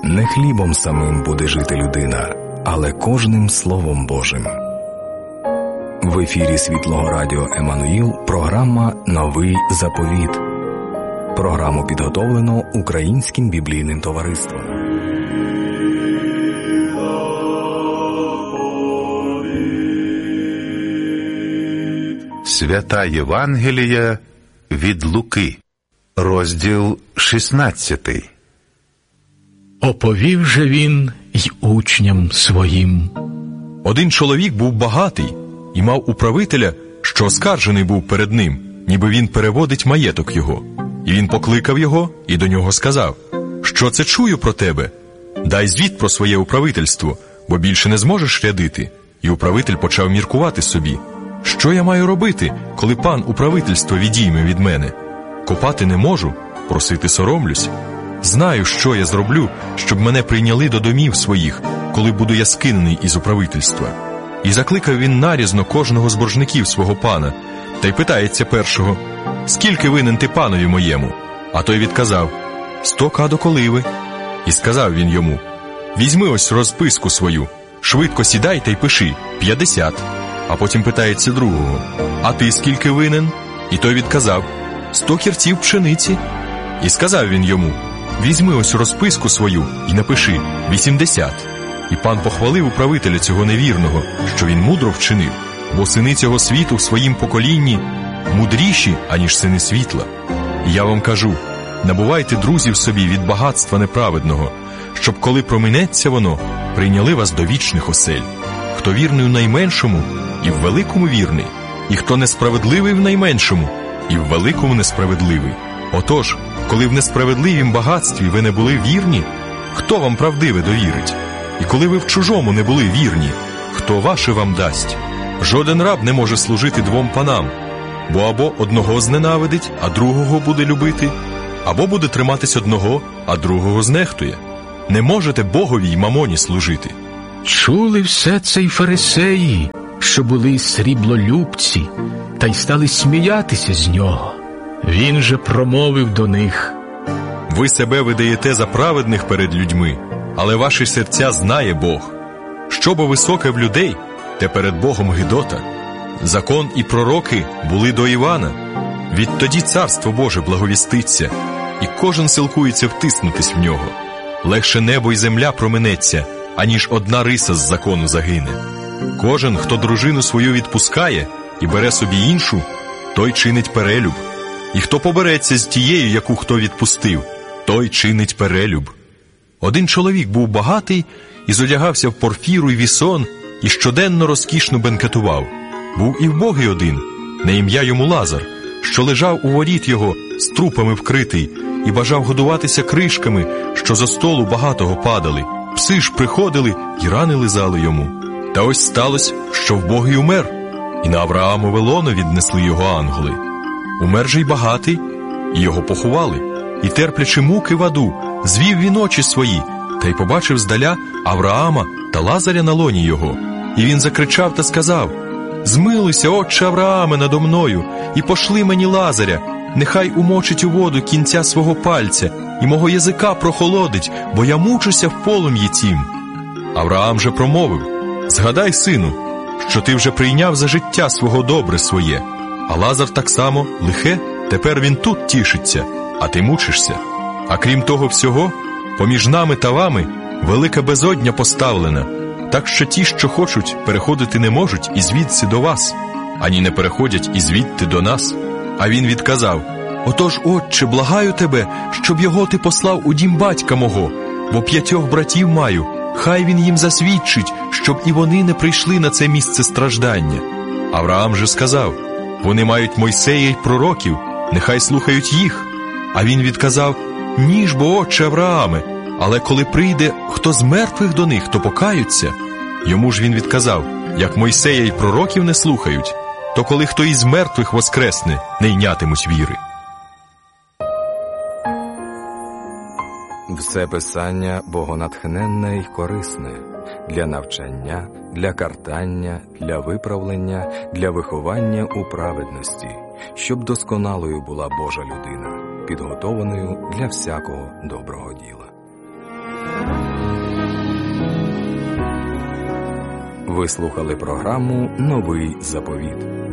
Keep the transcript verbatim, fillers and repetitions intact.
Не хлібом самим буде жити людина, але кожним Словом Божим. В ефірі Світлого Радіо Еммануїл програма «Новий заповіт». Програму підготовлено Українським біблійним товариством. Свята Євангелія від Луки, розділ шістнадцятий. Оповів же він й учням своїм. Один чоловік був багатий і мав управителя, що оскаржений був перед ним, ніби він переводить маєток його. І він покликав його і до нього сказав: «Що це чую про тебе? Дай звіт про своє управительство, бо більше не зможеш рядити». І управитель почав міркувати собі: «Що я маю робити, коли пан управительство відійме від мене? Копати не можу, просити соромлюсь. Знаю, що я зроблю, щоб мене прийняли до домів своїх, коли буду я скинений із управительства». І закликав він нарізно кожного з боржників свого пана, та й питається першого: «Скільки винен ти панові моєму?» А той відказав: «Сто кадо коливи». І сказав він йому: «Візьми ось розписку свою, швидко сідай та й пиши: п'ятдесят». А потім питається другого: «А ти скільки винен?» І той відказав: «Сто кірців пшениці». І сказав він йому: «Візьми ось розписку свою і напиши: вісімдесят». І пан похвалив управителя цього невірного, що він мудро вчинив, бо сини цього світу в своїм поколінні мудріші, аніж сини світла. І я вам кажу: набувайте друзів собі від багатства неправедного, щоб, коли проминеться воно, прийняли вас до вічних осель. Хто вірний у найменшому, і в великому вірний, і хто несправедливий в найменшому, і в великому несправедливий. Отож, коли в несправедливім багатстві ви не були вірні, хто вам правдиве довірить? І коли ви в чужому не були вірні, хто ваше вам дасть? Жоден раб не може служити двом панам, бо або одного зненавидить, а другого буде любити, або буде триматись одного, а другого знехтує. Не можете Богові й мамоні служити». Чули все це й фарисеї, що були сріблолюбці, та й стали сміятися з нього. Він же промовив до них: «Ви себе видаєте за праведних перед людьми, але ваші серця знає Бог. Що бо високе в людей, те перед Богом гидота. Закон і пророки були до Івана. Відтоді царство Боже благовіститься, і кожен силкується втиснутись в нього. Легше небо й земля проминеться, аніж одна риса з закону загине. Кожен, хто дружину свою відпускає і бере собі іншу, той чинить перелюб. І хто побереться з тією, яку хто відпустив, той чинить перелюб». Один чоловік був багатий і зодягався в порфіру й вісон, і щоденно розкішно бенкетував. Був і вбогий один, на ім'я йому Лазар, що лежав у воріт його, з трупами вкритий, і бажав годуватися кришками, що зо столу багатого падали. Пси ж приходили і рани лизали йому. Та ось сталося, що вбогий умер, і на Авраамове лоно віднесли його ангели. Умер же й багатий, і його поховали. І, терплячи муки в аду, звів він очі свої, та й побачив здаля Авраама та Лазаря на лоні його. І він закричав та сказав: «Змилуйся, отче Аврааме, надо мною, і пошли мені Лазаря, нехай умочить у воду кінця свого пальця, і мого язика прохолодить, бо я мучуся в полум'ї цім». Авраам же промовив: «Згадай, сину, що ти вже прийняв за життя свого добре своє, а Лазар так само лихе, тепер він тут тішиться, а ти мучишся. А крім того всього, поміж нами та вами велика безодня поставлена, так що ті, що хочуть, переходити не можуть і звідси до вас, ані не переходять і звідти до нас». А він відказав: «Отож, отче, благаю тебе, щоб його ти послав у дім батька мого, бо п'ятьох братів маю, хай він їм засвідчить, щоб і вони не прийшли на це місце страждання». Авраам же сказав: «Вони мають Мойсея й пророків, нехай слухають їх». А він відказав: «Ні ж бо, отче Аврааме, але коли прийде хто з мертвих до них, то покаються». Йому ж він відказав: «Як Мойсея й пророків не слухають, то коли хто із мертвих воскресне, не йнятимуть віри». Все писання богонатхненне й корисне для навчання, для картання, для виправлення, для виховання у праведності, щоб досконалою була Божа людина, підготованою для всякого доброго діла. Ви слухали програму «Новий заповіт».